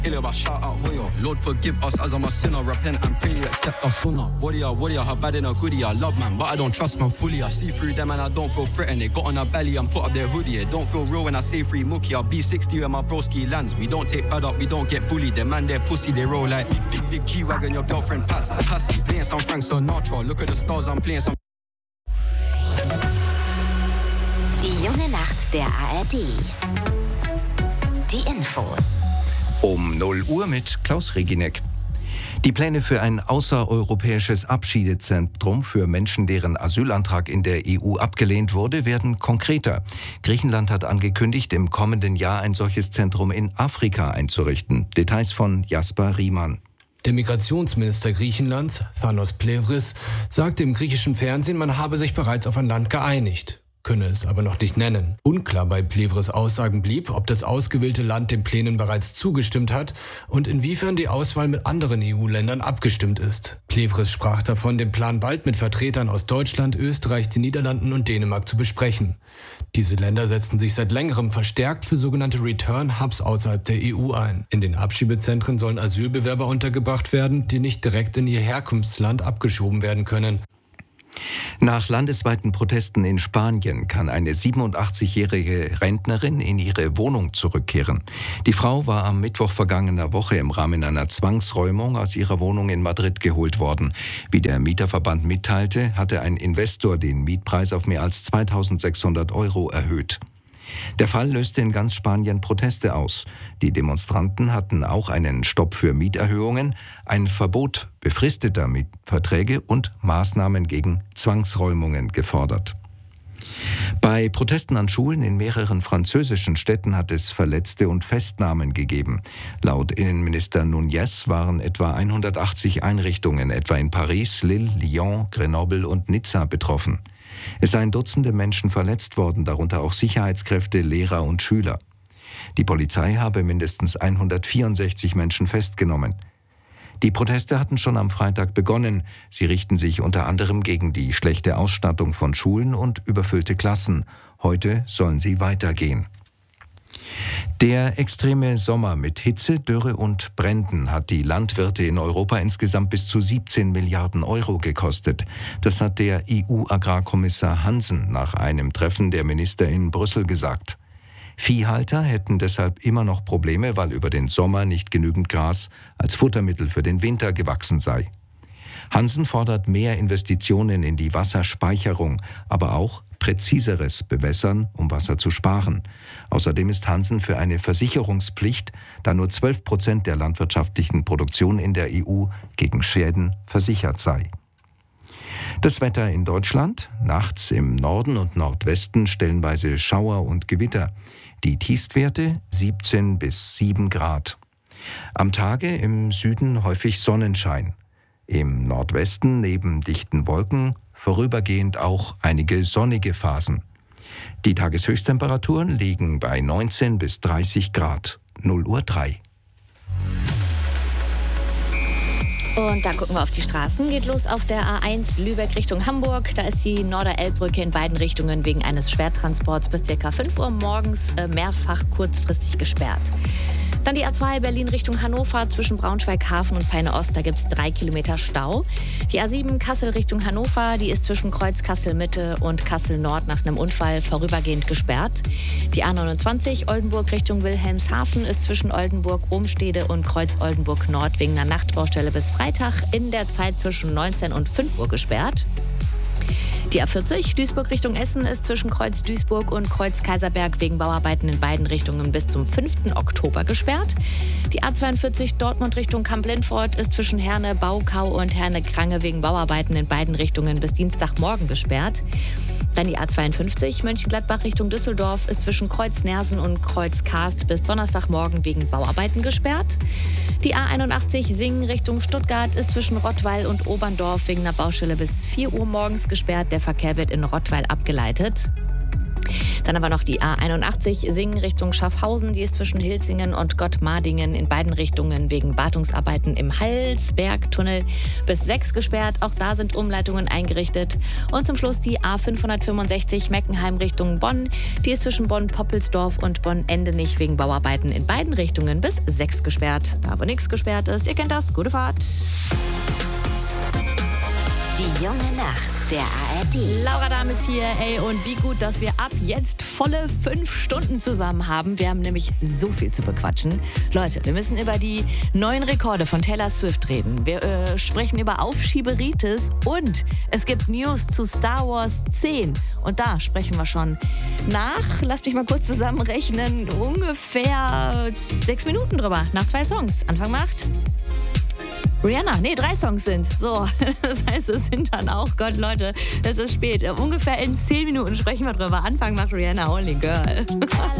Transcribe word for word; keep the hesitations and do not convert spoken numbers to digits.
I shout out Hoya. Lord forgive us as I'm a sinner. Repent and pray, accept us sooner. Warrior, warrior, her bad in a goodie. I love man, but I don't trust man fully. I see through them and I don't feel threatened. They got on her belly and put up their hoodie. It don't feel real when I say free mookie. I'll be sixty where my broski lands. We don't take bad up, we don't get bullied. Them man, they're pussy, they roll like big, big, big G-Wagon. Your girlfriend pass, passy. Playing some Frank Sinatra. Look at the stars, I'm playing some... Die junge Nacht der A R D. Die Infos. Um null Uhr mit Klaus Reginek. Die Pläne für ein außereuropäisches Abschiedezentrum für Menschen, deren Asylantrag in der E U abgelehnt wurde, werden konkreter. Griechenland hat angekündigt, im kommenden Jahr ein solches Zentrum in Afrika einzurichten. Details von Jasper Riemann. Der Migrationsminister Griechenlands, Thanos Plevris, sagte im griechischen Fernsehen, man habe sich bereits auf ein Land geeinigt, könne es aber noch nicht nennen. Unklar bei Plevris Aussagen blieb, ob das ausgewählte Land den Plänen bereits zugestimmt hat und inwiefern die Auswahl mit anderen E U-Ländern abgestimmt ist. Plevris sprach davon, den Plan bald mit Vertretern aus Deutschland, Österreich, den Niederlanden und Dänemark zu besprechen. Diese Länder setzen sich seit längerem verstärkt für sogenannte Return-Hubs außerhalb der E U ein. In den Abschiebezentren sollen Asylbewerber untergebracht werden, die nicht direkt in ihr Herkunftsland abgeschoben werden können. Nach landesweiten Protesten in Spanien kann eine siebenundachtzigjährige Rentnerin in ihre Wohnung zurückkehren. Die Frau war am Mittwoch vergangener Woche im Rahmen einer Zwangsräumung aus ihrer Wohnung in Madrid geholt worden. Wie der Mieterverband mitteilte, hatte ein Investor den Mietpreis auf mehr als zweitausendsechshundert Euro erhöht. Der Fall löste in ganz Spanien Proteste aus. Die Demonstranten hatten auch einen Stopp für Mieterhöhungen, ein Verbot befristeter Mietverträge und Maßnahmen gegen Zwangsräumungen gefordert. Bei Protesten an Schulen in mehreren französischen Städten hat es Verletzte und Festnahmen gegeben. Laut Innenminister Núñez waren etwa hundertachtzig Einrichtungen, etwa in Paris, Lille, Lyon, Grenoble und Nizza betroffen. Es seien Dutzende Menschen verletzt worden, darunter auch Sicherheitskräfte, Lehrer und Schüler. Die Polizei habe mindestens hundertvierundsechzig Menschen festgenommen. Die Proteste hatten schon am Freitag begonnen. Sie richten sich unter anderem gegen die schlechte Ausstattung von Schulen und überfüllte Klassen. Heute sollen sie weitergehen. Der extreme Sommer mit Hitze, Dürre und Bränden hat die Landwirte in Europa insgesamt bis zu siebzehn Milliarden Euro gekostet. Das hat der E U-Agrarkommissar Hansen nach einem Treffen der Minister in Brüssel gesagt. Viehhalter hätten deshalb immer noch Probleme, weil über den Sommer nicht genügend Gras als Futtermittel für den Winter gewachsen sei. Hansen fordert mehr Investitionen in die Wasserspeicherung, aber auch präziseres Bewässern, um Wasser zu sparen. Außerdem ist Hansen für eine Versicherungspflicht, da nur zwölf Prozent der landwirtschaftlichen Produktion in der E U gegen Schäden versichert sei. Das Wetter in Deutschland: nachts im Norden und Nordwesten stellenweise Schauer und Gewitter. Die Tiefstwerte siebzehn bis sieben Grad. Am Tage im Süden häufig Sonnenschein. Im Nordwesten neben dichten Wolken vorübergehend auch einige sonnige Phasen. Die Tageshöchsttemperaturen liegen bei neunzehn bis dreißig Grad. null Uhr drei. Und da gucken wir auf die Straßen. Geht los auf der A eins Lübeck Richtung Hamburg. Da ist die Norderelbbrücke in beiden Richtungen wegen eines Schwertransports bis ca. fünf Uhr morgens mehrfach kurzfristig gesperrt. Dann die A zwei Berlin Richtung Hannover zwischen Braunschweig-Hafen und Peine-Ost. Da gibt es drei Kilometer Stau. Die A sieben Kassel Richtung Hannover, die ist zwischen Kreuz Kassel-Mitte und Kassel-Nord nach einem Unfall vorübergehend gesperrt. Die A neunundzwanzig Oldenburg Richtung Wilhelmshaven ist zwischen Oldenburg-Ohmstede und Kreuz-Oldenburg-Nord wegen einer Nachtbaustelle bis Freitag in der Zeit zwischen neunzehn und fünf Uhr gesperrt. Die A vierzig Duisburg Richtung Essen ist zwischen Kreuz Duisburg und Kreuz Kaiserberg wegen Bauarbeiten in beiden Richtungen bis zum fünften Oktober gesperrt. Die A zweiundvierzig Dortmund Richtung Kamp-Lintfort ist zwischen Herne Baukau und Herne Krange wegen Bauarbeiten in beiden Richtungen bis Dienstagmorgen gesperrt. Dann die A zweiundfünfzig Mönchengladbach Richtung Düsseldorf ist zwischen Kreuz Nersen und Kreuz Karst bis Donnerstagmorgen wegen Bauarbeiten gesperrt. Die A einundachtzig Singen Richtung Stuttgart ist zwischen Rottweil und Oberndorf wegen einer Baustelle bis vier Uhr morgens gesperrt. Der Verkehr wird in Rottweil abgeleitet. Dann haben wir noch die A einundachtzig Singen Richtung Schaffhausen. Die ist zwischen Hilzingen und Gottmardingen in beiden Richtungen wegen Wartungsarbeiten im Halsbergtunnel bis sechs gesperrt. Auch da sind Umleitungen eingerichtet. Und zum Schluss die A fünfhundertfünfundsechzig Meckenheim Richtung Bonn. Die ist zwischen Bonn-Poppelsdorf und Bonn-Endenich wegen Bauarbeiten in beiden Richtungen bis sechs gesperrt. Da wo nichts gesperrt ist, ihr kennt das, gute Fahrt. Die junge Nacht der A R D. Laura Dahm ist hier, ey, und wie gut, dass wir ab jetzt volle fünf Stunden zusammen haben. Wir haben nämlich so viel zu bequatschen. Leute, wir müssen über die neuen Rekorde von Taylor Swift reden. Wir äh, sprechen über Aufschieberitis und es gibt News zu Star Wars zehn. Und da sprechen wir schon nach, lasst mich mal kurz zusammenrechnen, ungefähr sechs Minuten drüber. Nach zwei Songs. Anfang macht Rihanna, nee, drei Songs sind. So, das heißt, es sind dann auch, Gott, Leute, es ist spät. Ungefähr in zehn Minuten sprechen wir drüber. Anfang macht Rihanna, Only Girl.